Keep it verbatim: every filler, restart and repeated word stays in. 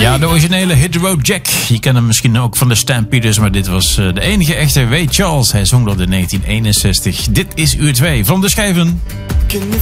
Ja, de originele Hit the Road Jack. Je kent hem misschien ook van de Stampeders, maar dit was de enige echte Ray Charles. Hij zong dat in negentien eenenzestig. Dit is uur twee van de schijven. Can you